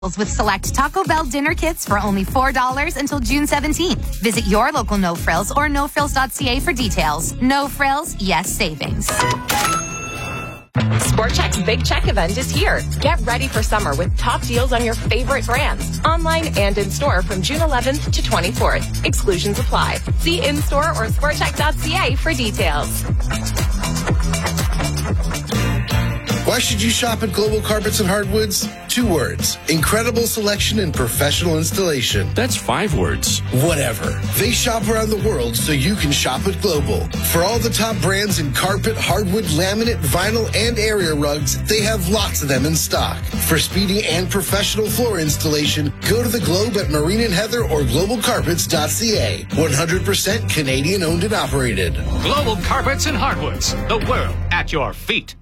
with select Taco Bell dinner kits for only $4 until June 17th. Visit your local No Frills or nofrills.ca for details. No Frills, yes savings. Sport Chek's Big Check event is here. Get ready for summer with top deals on your favorite brands, online and in-store from June 11th to 24th. Exclusions apply. See in-store or sportchek.ca for details. Why should you shop at Global Carpets and Hardwoods? 2 words. Incredible selection and professional installation. That's 5 words. Whatever. They shop around the world so you can shop at Global. For all the top brands in carpet, hardwood, laminate, vinyl, and area rugs, they have lots of them in stock. For speedy and professional floor installation, go to the Globe at Marine and Heather or globalcarpets.ca. 100% Canadian owned and operated. Global Carpets and Hardwoods. The world at your feet.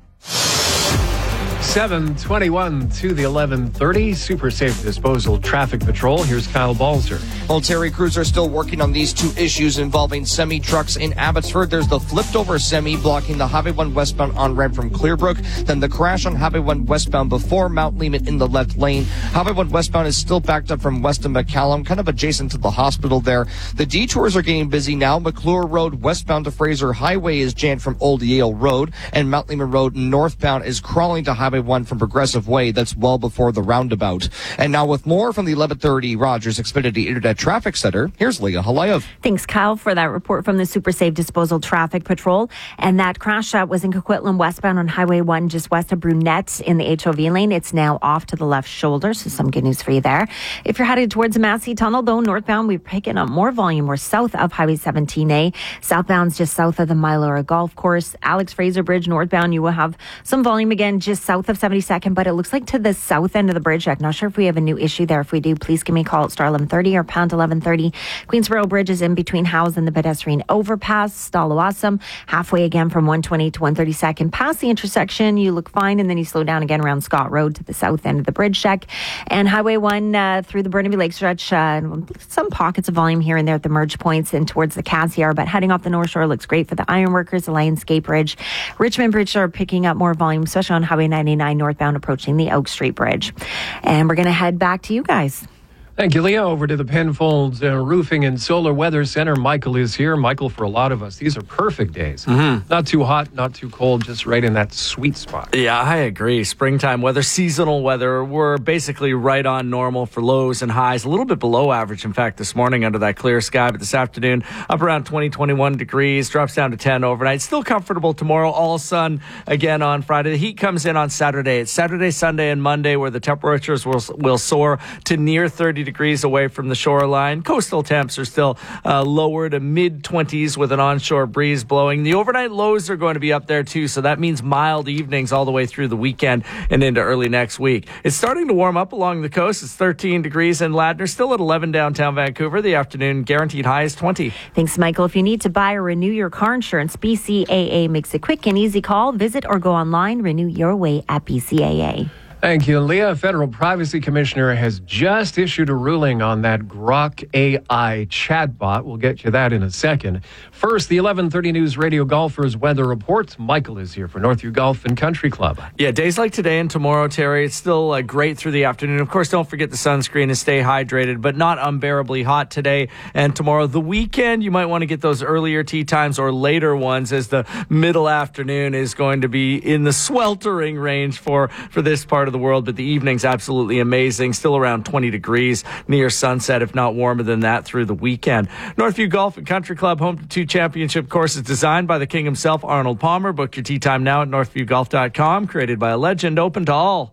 7:21 to the 11:30 Super Safe Disposal Traffic Patrol. Here's Kyle Balzer. Well, Terry, crews are still working on these 2 issues involving semi-trucks in Abbotsford. There's the flipped-over semi blocking the Highway 1 westbound on-ramp from Clearbrook. Then the crash on Highway 1 westbound before Mount Lehman in the left lane. Highway 1 westbound is still backed up from Weston McCallum, kind of adjacent to the hospital there. The detours are getting busy now. McClure Road westbound to Fraser Highway is jammed from Old Yale Road. And Mount Lehman Road northbound is crawling to Highway 1 from Progressive Way. That's well before the roundabout. And now with more from the 1130 Rogers Xfinity Internet Traffic Center, here's Leah Halayev. Thanks, Kyle, for that report from the Super Safe Disposal Traffic Patrol. And that crash was in Coquitlam westbound on Highway 1 just west of Brunette in the HOV lane. It's now off to the left shoulder, so some good news for you there. If you're headed towards the Massey Tunnel, though, northbound, we're picking up more volume. We're south of Highway 17A. Southbound's just south of the Mylora Golf Course. Alex Fraser Bridge northbound, you will have some volume again just south of 72nd, but it looks like to the south end of the bridge. I'm not sure if we have a new issue there. If we do, please give me a call at star 1130 or pound 1130. Queensboro Bridge is in between Howes and the pedestrian overpass. Stallawasam, halfway again from 120 to 132nd. Past the intersection, you look fine, and then you slow down again around Scott Road to the south end of the bridge check. And Highway 1 through the Burnaby Lake stretch, some pockets of volume here and there at the merge points and towards the Cassiar, but heading off the North Shore looks great for the Ironworkers, the Lionsgate Bridge. Richmond Bridge are picking up more volume, especially on Highway 99 northbound approaching the Oak Street Bridge. And we're going to head back to you guys. Thank you, Leah. Over to the Penfolds Roofing and Solar Weather Center. Michael is here. Michael, for a lot of us, these are perfect days. Not too hot, not too cold, just right in that sweet spot. Yeah, I agree. Springtime weather, seasonal weather. We're basically right on normal for lows and highs. A little bit below average, in fact, this morning under that clear sky. But this afternoon, up around 20, 21 degrees, drops down to 10 overnight. Still comfortable tomorrow. All sun again on Friday. The heat comes in on Saturday. It's Saturday, Sunday, and Monday where the temperatures will soar to near 30 degrees away from the shoreline. Coastal temps are still lower to mid-20s with an onshore breeze blowing. The overnight lows are going to be up there too, so that means mild evenings all the way through the weekend and into early next week. It's starting to warm up along the coast. It's 13 degrees in Ladner, still at 11 downtown Vancouver. The afternoon guaranteed high is 20. Thanks, Michael. If you need to buy or renew your car insurance, BCAA makes it quick and easy. Call, visit, or go online. Renew your way at BCAA. Thank you, Leah. Federal Privacy Commissioner has just issued a ruling on that Grok AI chatbot. We'll get you that in a second. First, the 1130 News Radio Golfers Weather Report. Michael is here for Northview Golf and Country Club. Yeah, days like today and tomorrow, Terry, it's still great through the afternoon. Of course, don't forget the sunscreen and stay hydrated, but not unbearably hot today and tomorrow. The weekend, you might want to get those earlier tee times or later ones, as the middle afternoon is going to be in the sweltering range for this part of the world, but the evening's absolutely amazing. Still around 20 degrees near sunset, if not warmer than that through the weekend. Northview Golf and Country Club, home to 2 championship courses designed by the king himself, Arnold Palmer. Book your tee time now at northviewgolf.com. Created by a legend, open to all.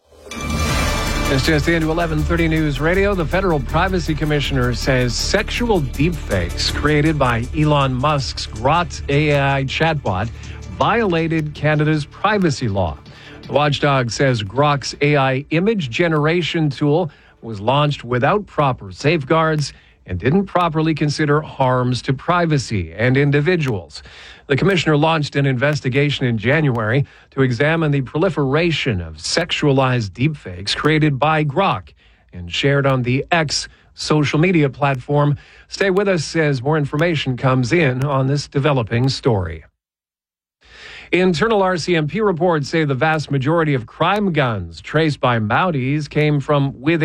It's just into 1130 News Radio. The Federal Privacy Commissioner says sexual deepfakes created by Elon Musk's Grok AI chatbot violated Canada's privacy law. The watchdog says Grok's AI image generation tool was launched without proper safeguards and didn't properly consider harms to privacy and individuals. The commissioner launched an investigation in January to examine the proliferation of sexualized deepfakes created by Grok and shared on the X social media platform. Stay with us as more information comes in on this developing story. Internal RCMP reports say the vast majority of crime guns traced by Mounties came from within